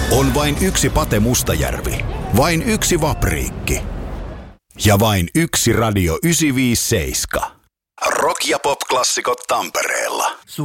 On vain yksi Pate Mustajärvi, vain yksi Vapriikki ja vain yksi Radio 957. Rock- ja pop-klassikot Tampereella.